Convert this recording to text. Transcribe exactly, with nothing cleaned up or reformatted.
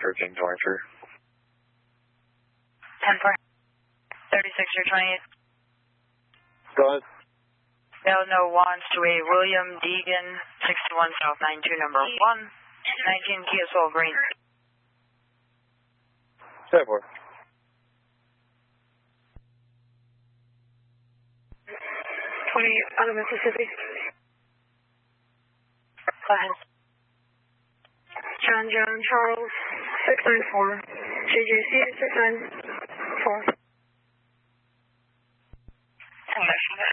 thirteen twenty-three. ten four. thirty-six or twenty-eight. Go ahead. Delano wants to a William Deegan, sixty-one South ninety-two, number one, nineteen Kia Soul Green. ten four. twenty out of Mississippi. Go ahead. John John Charles, six nine four. J J C, six nine four.